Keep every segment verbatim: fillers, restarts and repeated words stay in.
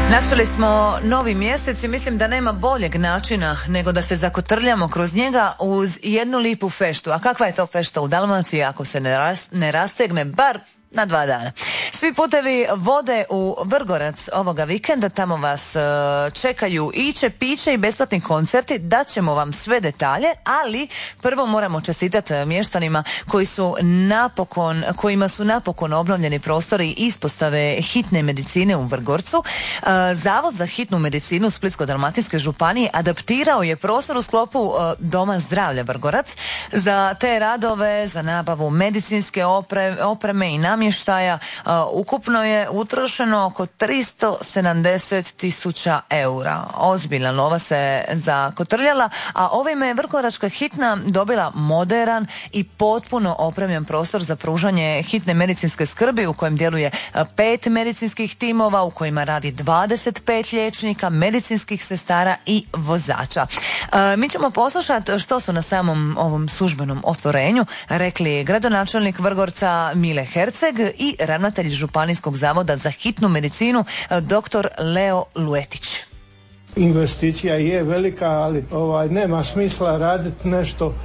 Načeli smo novi mjesec i mislim da nema boljeg načina nego da se zakotrljamo kroz njega uz jednu lipu feštu. A kakva je to fešta u Dalmaciji ako se ne, ras, ne rastegne bar na dva dana? Svi putevi vode u Vrgorac ovoga vikenda, tamo vas uh, čekaju iće, piće i besplatni koncerti, daćemo vam sve detalje, ali prvo moramo čestitati mještanima koji su napokon, kojima su napokon obnovljeni prostori ispostave hitne medicine u Vrgorcu. Uh, Zavod za hitnu medicinu Splitsko-dalmatinske županije adaptirao je prostor u sklopu uh, Doma zdravlja Vrgorac za te radove, za nabavu medicinske opre, opreme i namještaja. Uh, ukupno je utrošeno oko tristo sedamdeset tisuća eura. Ozbiljna nova se zakotrljala, a ovime je Vrgoračka hitna dobila moderan i potpuno opremljen prostor za pružanje hitne medicinske skrbi u kojem djeluje pet medicinskih timova, u kojima radi dvadeset pet liječnika, medicinskih sestara i vozača. E, mi ćemo poslušati što su na samom ovom službenom otvorenju rekli gradonačelnik Vrgorca Mile Herceg i ravnatelj Županijskog zavoda za hitnu medicinu doktor Leo Luetić. Investicija je velika, ali ovaj nema smisla raditi nešto uh,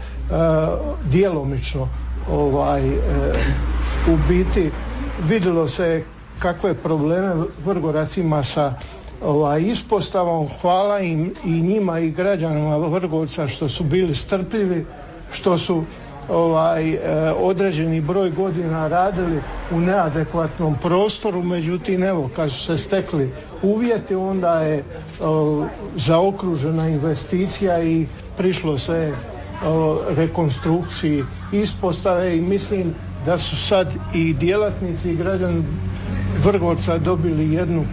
djelomično. Ovaj, uh, u biti vidjelo se kakve probleme Vrgorac ima sa ovaj, ispostavom. Hvala im i njima i građanima Vrgorca što su bili strpljivi, što su ovaj određeni broj godina radili u neadekvatnom prostoru, međutim evo kad su se stekli uvjeti onda je o, zaokružena investicija i prišlo se o, rekonstrukciji ispostave i mislim da su sad i djelatnici i građani Vrgorca dobili jednu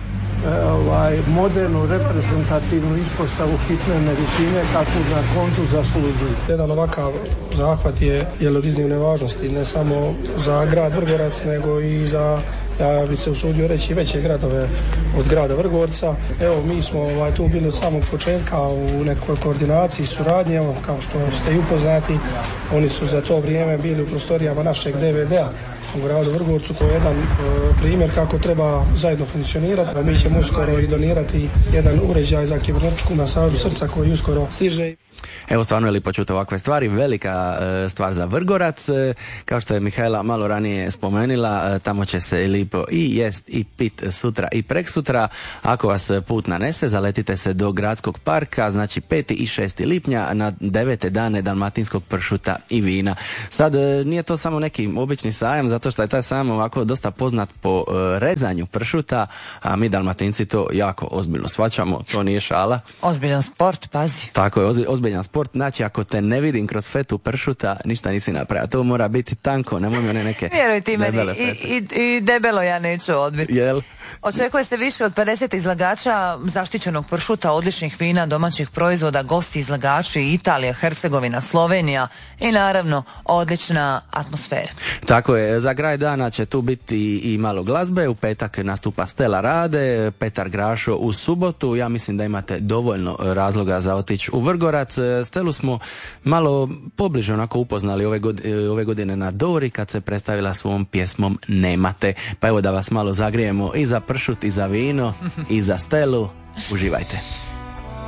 ovaj modernu reprezentativnu ispostavu hitne medicine kako na koncu zaslužuju. Jedan ovakav zahvat je, je od iznimne važnosti ne samo za grad Vrgorac nego i za, ja bi se usudio reći, veće gradove od grada Vrgorca. Evo mi smo ovaj, tu bili od samog početka u nekoj koordinaciji, suradnje, evo, kao što ste i upoznati, oni su za to vrijeme bili u prostorijama našeg D V D-a u gradu Vrgorcu. To je jedan e, primjer kako treba zajedno funkcionirati. Mi ćemo uskoro i donirati jedan uređaj za kibernetičku masažu srca koji uskoro stiže. Evo, stvarno je lipo čuti ovakve stvari, velika e, stvar za Vrgorac, e, kao što je Mihajla malo ranije spomenula, e, tamo će se lipo i jest i pit sutra i preksutra. Ako vas put nanese, zaletite se do gradskog parka, znači peti i šesti lipnja na devete dane dalmatinskog pršuta i vina. Sad, e, nije to samo neki obični sajam, zato što je taj sajam ovako dosta poznat po e, rezanju pršuta, a mi Dalmatinci to jako ozbiljno shvaćamo, to nije šala. Ozbiljan sport, pazi. Tako je, ozbiljan sport, znači ako te ne vidim kroz fetu pršuta, ništa nisi napravio. To mora biti tanko, nemoj mi one neke Vjeruj ti meni, debele i, i, i debelo ja neću odbiti. Jel? Očekuje se više od pedeset izlagača zaštićenog pršuta, odličnih vina, domaćih proizvoda, gosti izlagači Italija, Hercegovina, Slovenija i naravno odlična atmosfera. Tako je, za kraj dana će tu biti i malo glazbe, u petak nastupa Stela Rade, Petar Grašo u subotu, ja mislim da imate dovoljno razloga za otići u Vrgorac. Stelu smo malo pobliže onako upoznali ove godine, ove godine na Dori kad se predstavila svom pjesmom Nemate, pa evo da vas malo zagrijemo i za pršut i za vino i za Stelu. Uživajte.